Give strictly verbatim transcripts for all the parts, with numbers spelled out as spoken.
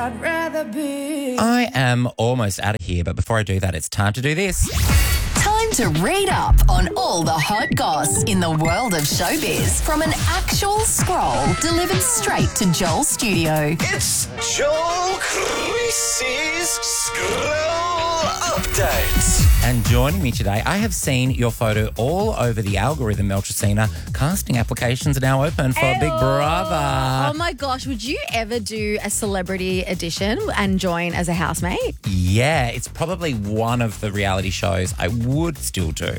I'd rather be. I am almost out of here, but before I do that, it's time to do this. Time to read up on all the hot goss in the world of showbiz from an actual scroll delivered straight to Joel's studio. It's Joel Creasy's Scroll Update. And joining me today, I have seen your photo all over the algorithm, Meltricina. Casting applications are now open for Big Brother. Oh my gosh, would you ever do a celebrity edition and join as a housemate? Yeah, it's probably one of the reality shows I would still do.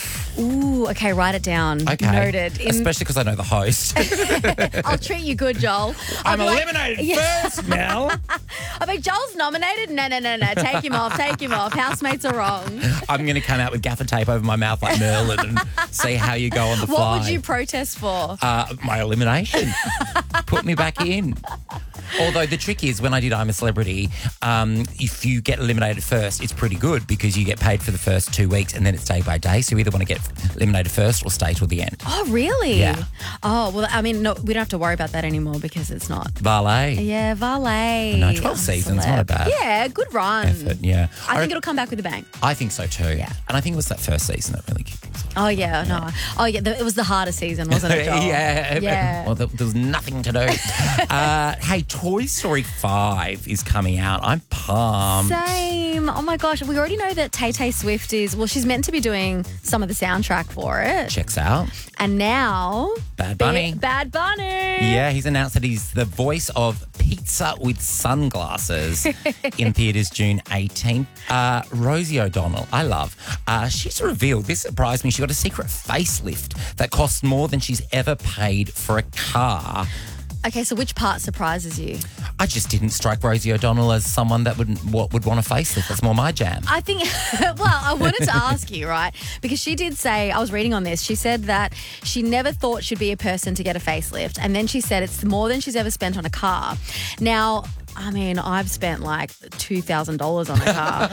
Ooh, okay, write it down. Okay. Noted. In- Especially because I know the host. I'll treat you good, Joel. I'm I'll be like- eliminated Yeah. first, Mel. I'll be like, Joel's nominated? No, no, no, no. Take him off, take him off. Housemates are wrong. I'm going to come out with gaffer tape over my mouth like Merlin and see how you go on the What fly. would you protest for? Uh, my elimination. Put me back in. Although the trick is when I did I'm a Celebrity, um, if you get eliminated first, it's pretty good because you get paid for the first two weeks and then it's day by day. So you either want to get eliminated first or stay till the end. Oh, really? Yeah. Oh, well, I mean, no, we don't have to worry about that anymore because it's not. Valet. Yeah, valet. No, twelve I'm a seasons, celeb. not a bad Yeah, good run. effort. Yeah. I I, think it'll come back with a bang. I think so too. Yeah. And I think it was that first season that really kicked us. Oh, yeah, no. Oh, yeah, the, it was the hardest season, wasn't it, Joel? yeah. Yeah. Well, there, there was nothing to do. uh, hey, Toy Story five is coming out. I'm pumped. Same. Oh, my gosh. We already know that Tay-Tay Swift is, well, she's meant to be doing some of the soundtrack for it. Checks out. And now... Bad Bunny. Bad Bunny. Yeah, he's announced that he's the voice of Pizza with Sunglasses in theatres June eighteenth. Uh, Rosie O'Donnell, I love. Uh, she's revealed, this surprised me, she got a secret facelift that costs more than she's ever paid for a car. Okay, so which part surprises you? I just didn't strike Rosie O'Donnell as someone that would what would want a facelift. That's more my jam. I think, well, I wanted to ask you, right? Because she did say, I was reading on this, she said that she never thought she'd be a person to get a facelift. And then she said it's more than she's ever spent on a car. Now, I mean, I've spent like two thousand dollars on a car.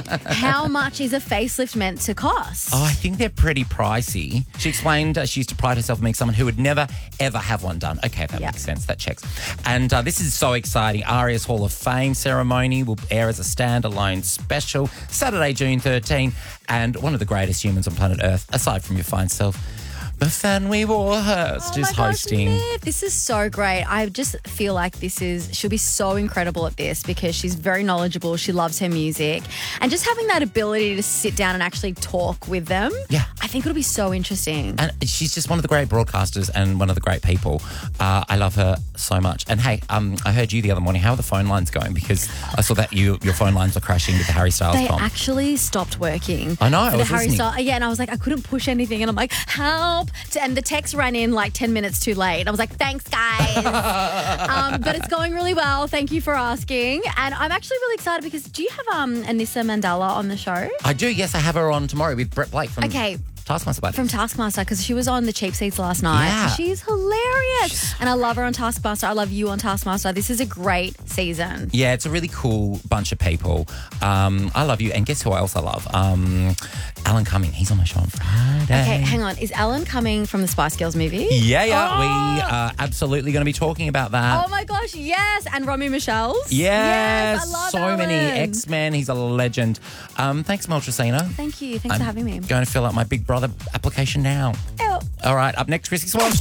How much is a facelift meant to cost? Oh, I think they're pretty pricey. She explained uh, she used to pride herself on being someone who would never, ever have one done. Okay, that Yep. makes sense. That checks. And uh, this is so exciting. Aria's Hall of Fame ceremony will air as a standalone special Saturday, June thirteenth. And one of the greatest humans on planet Earth, aside from your fine self, Nathaniel Warhurst Oh is my gosh, hosting. Niv, this is so great. I just feel like this is, she'll be so incredible at this because she's very knowledgeable. She loves her music. And just having that ability to sit down and actually talk with them, Yeah. I think it'll be so interesting. And she's just one of the great broadcasters and one of the great people. Uh, I love her so much. And hey, um, I heard you the other morning. How are the phone lines going? Because I saw that you your phone lines were crashing with the Harry Styles They comp. actually stopped working. I know, I For the was Harry listening. Styles. Yeah, and I was like, I couldn't push anything. And I'm like, help. And the text ran in like ten minutes too late. I was like, thanks, guys. um, but it's going really well. Thank you for asking. And I'm actually really excited because do you have um, Anissa Mandela on the show? I do, yes. I have her on tomorrow with Brett Blake from Okay. Taskmaster Buddies. From Taskmaster, because she was on the Cheap Seats last night. Yeah. She's hilarious. And I love her on Taskmaster. I love you on Taskmaster. This is a great season. Yeah, it's a really cool bunch of people. Um, I love you. And guess who else I love? Um, Alan Cumming. He's on my show on Friday. Okay, hang on. Is Alan coming from the Spice Girls movie? Yeah, yeah. Oh! We are absolutely going to be talking about that. Oh my gosh, yes. And Romy Michelle's. Yes, Yes, I love so Alan. many X-Men. He's a legend. Um, thanks, Meltricina. Thank you. Thanks I'm for having me. going to fill out my Big Brother application now. Ew. All right, up next, Chrissy Swan.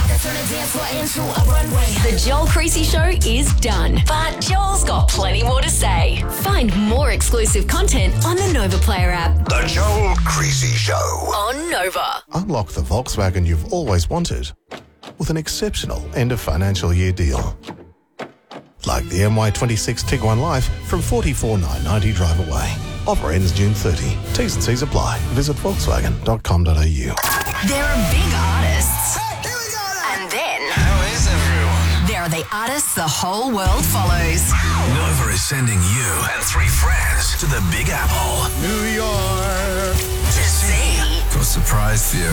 The Joel Creasy Show is done, but Joel's got plenty more to say. Find more exclusive content on the Nova Player app. The Joel Creasy Show. On Nova. Unlock the Volkswagen you've always wanted with an exceptional end of financial year deal. Like the M Y twenty-six Tiguan Life from forty-four thousand nine hundred ninety drive away. Offer ends June thirtieth. T's and C's apply. Visit volkswagen dot com dot a u. There are big artists. Here we go. And then How is everyone? there are the artists the whole world follows. Nova is sending you and three friends to the Big Apple. New York. To see Got a surprise for you.